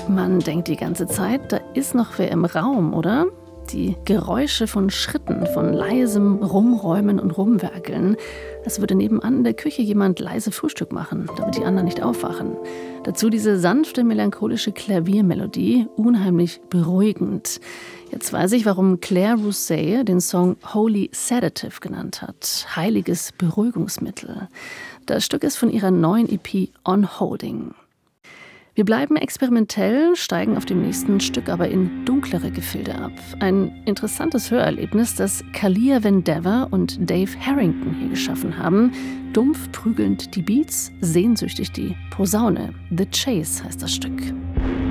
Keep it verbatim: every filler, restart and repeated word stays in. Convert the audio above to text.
Man denkt die ganze Zeit, da ist noch wer im Raum, oder? Die Geräusche von Schritten, von leisem Rumräumen und Rumwerkeln. Als würde nebenan in der Küche jemand leise Frühstück machen, damit die anderen nicht aufwachen. Dazu diese sanfte, melancholische Klaviermelodie, unheimlich beruhigend. Jetzt weiß ich, warum Claire Rousay den Song Holy Sedative genannt hat. Heiliges Beruhigungsmittel. Das Stück ist von ihrer neuen E P On Holding. Wir bleiben experimentell, steigen auf dem nächsten Stück aber in dunklere Gefilde ab. Ein interessantes Hörerlebnis, das Kalia Vandever und Dave Harrington hier geschaffen haben. Dumpf prügelnd die Beats, sehnsüchtig die Posaune. The Chase heißt das Stück.